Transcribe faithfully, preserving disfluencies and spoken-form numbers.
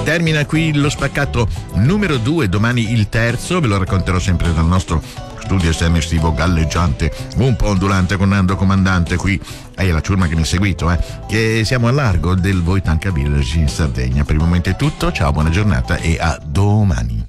Termina qui lo spaccato numero due, domani il terzo, ve lo racconterò sempre dal nostro studio esterno estivo galleggiante, un po' ondulante con Nando Comandante qui e la ciurma che mi ha seguito, eh, che siamo a largo del Wojtanka Village in Sardegna. Per il momento è tutto, ciao, buona giornata e a domani.